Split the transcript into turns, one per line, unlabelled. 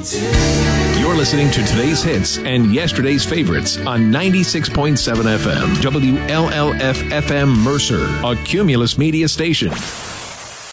You're listening to today's hits and yesterday's favorites on 96.7 FM, WLLF FM Mercer, a Cumulus Media station.